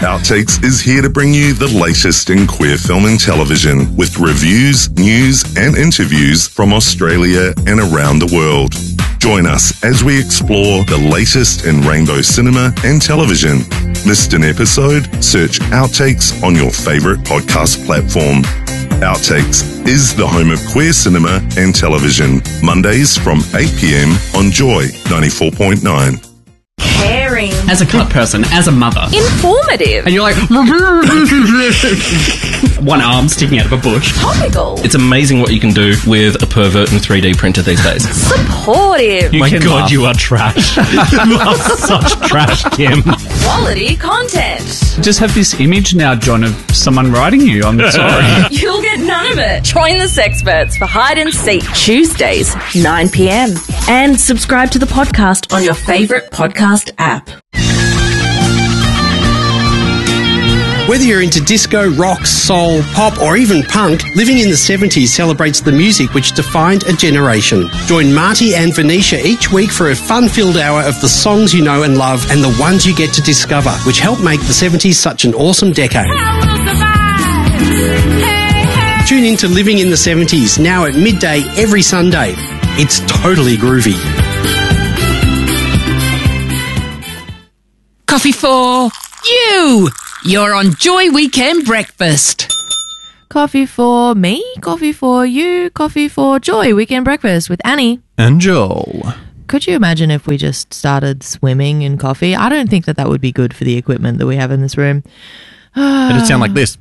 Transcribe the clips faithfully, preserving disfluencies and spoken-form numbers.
Outtakes is here to bring you the latest in queer film and television with reviews, news and interviews from Australia and around the world. Join us as we explore the latest in rainbow cinema and television. Missed an episode? Search Outtakes on your favourite podcast platform. Outtakes is the home of queer cinema and television. Mondays from eight p.m. on Joy ninety-four point nine. Caring. As a cut person, as a mother. Informative. And you're like... one arm sticking out of a bush. Topical. It's amazing what you can do with a pervert and three D printer these days. Supportive. You My can God, laugh. you are trash. You are such trash, Kim. Quality content. Just have this image now, John, of someone writing you. I'm sorry. You'll get none of it. Join the Sexperts for Hide and Seek Tuesdays, nine p.m. And subscribe to the podcast on your favourite podcast app. Whether you're into disco, rock, soul, pop or even punk, Living in the seventies celebrates the music which defined a generation. Join Marty and Venetia each week for a fun-filled hour of the songs you know and love and the ones you get to discover, which helped make the seventies such an awesome decade. Tune in to Living in the seventies, now at midday every Sunday. It's totally groovy. Coffee for you! You're on Joy Weekend Breakfast. Coffee for me, coffee for you, coffee for Joy Weekend Breakfast with Annie. And Joel. Could you imagine if we just started swimming in coffee? I don't think that that would be good for the equipment that we have in this room. It'd sound like this.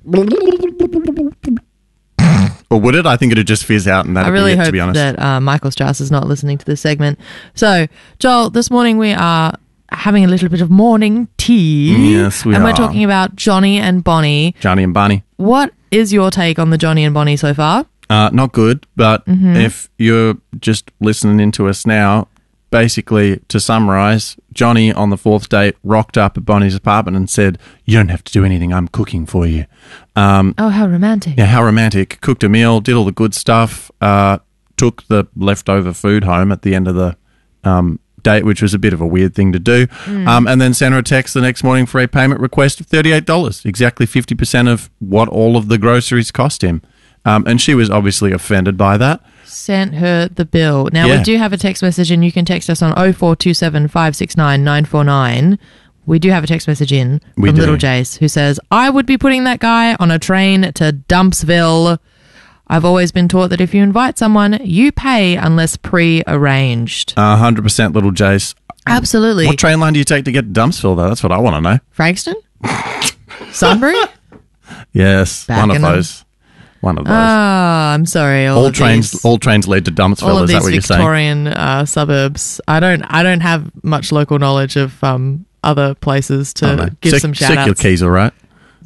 Or would it? I think it'd just fizz out and that'd I really be it, hope to be honest. that uh, Michael Strauss is not listening to this segment. So, Joel, this morning we are having a little bit of morning tea. Yes, we and are. we're talking about Johnny and Bonnie. Johnny and Barney. What is your take on the Johnny and Bonnie so far? Uh, not good, but Mm-hmm. if you're just listening into us now, basically, to summarise, Johnny on the fourth date rocked up at Bonnie's apartment and said, "You don't have to do anything, I'm cooking for you." Um, Oh, how romantic. yeah, how romantic. Cooked a meal, did all the good stuff, uh, took the leftover food home at the end of the um, date, which was a bit of a weird thing to do, Mm. um, and then sent her a text the next morning for a payment request of thirty-eight dollars, exactly fifty percent of what all of the groceries cost him. Um, and she was obviously offended by that. Sent her the bill. Now, Yeah. we do have a text message, and you can text us on oh four two seven, five six nine, nine four nine. We do have a text message in We from do. Little Jace who says, I would be putting that guy on a train to Dumpsville. I've always been taught that if you invite someone, you pay unless pre-arranged. Uh, one hundred percent Little Jace. Absolutely. What train line do you take to get to Dumpsville, though? That's what I want to know. Frankston? Sunbury? Yes, one of Back in them. those. One of those. Ah, I'm sorry. All, all of trains, these, all trains lead to Dumpsville. all of Is that these what you're saying? Victorian uh, suburbs. I don't. I don't have much local knowledge of um, other places to I don't know. give Sec- some shout Sec your outs. keys, all right?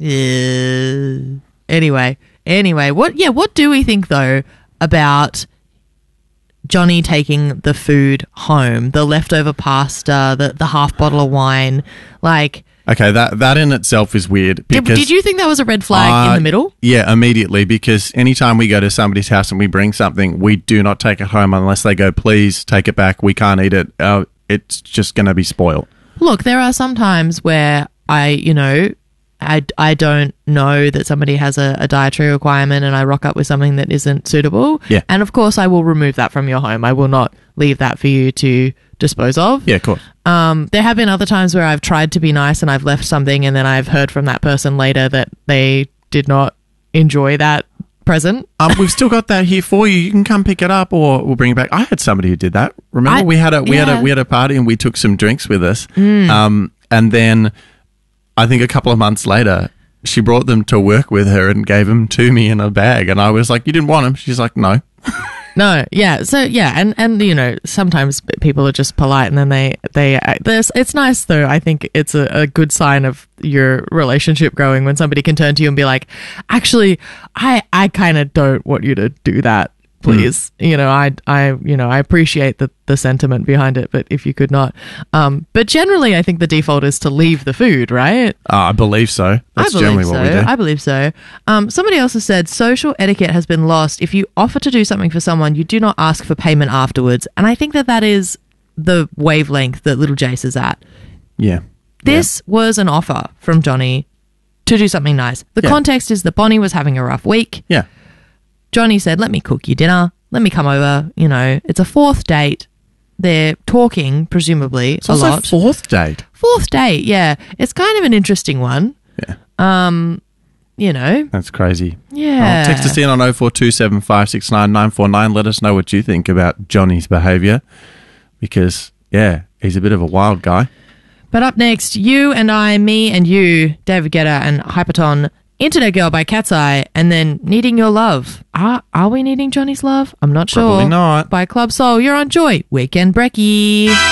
Yeah. Anyway, anyway, what? Yeah, what do we think though about Johnny taking the food home, the leftover pasta, the the half bottle of wine? Like, Okay, that that in itself is weird. did, Because did you think that was a red flag in Uh, the middle? Yeah, immediately, because anytime we go to somebody's house and we bring something, we do not take it home unless they go, please take it back. We can't eat it. Uh, it's just going to be spoiled. Look, there are some times where I, you know, I, I don't know that somebody has a, a dietary requirement and I rock up with something that isn't suitable. Yeah. And of course, I will remove that from your home. I will not leave that for you to dispose of. Yeah, of course. Um, there have been other times where I've tried to be nice and I've left something and then I've heard from that person later that they did not enjoy that present. Um, we've still got that here for you. You can come pick it up, or we'll bring it back. I had somebody who did that. Remember, I- we had a we had yeah. a we had a party and we took some drinks with us. Um, and then I think a couple of months later, she brought them to work with her and gave them to me in a bag. And I was like, "You didn't want them?" She's like, "No." No, yeah. So yeah, and and you know, sometimes people are just polite, and then they they uh, there's it's nice though. I think it's a, a good sign of your relationship growing when somebody can turn to you and be like, actually, I I kind of don't want you to do that. Please, you know, I, I, you know, I appreciate the, the sentiment behind it, but if you could not, um, but generally, I think the default is to leave the food, right? Uh, I believe so. That's I generally believe so. what we do. I believe so. Um, somebody else has said social etiquette has been lost. If you offer to do something for someone, you do not ask for payment afterwards, and I think that that is the wavelength that Little Jace is at. yeah. This was an offer from Johnny to do something nice. The Yeah. context is that Bonnie was having a rough week. Yeah. Johnny said, let me cook you dinner. Let me come over. You know, it's a fourth date. They're talking, presumably, It's a also lot. fourth date. Fourth date, yeah. It's kind of an interesting one. Yeah. Um, you know, That's crazy. yeah. Oh, text us in on oh four two seven five six nine nine four nine. Let us know what you think about Johnny's behaviour because, yeah, he's a bit of a wild guy. But up next, you and I, me and you, David Guetta and Hyperton, Internet Girl by Cat's Eye, and then Needing Your Love. Are, are we needing Johnny's love? I'm not sure. Probably not. By Club Soul, you're on Joy. Weekend Brekkie.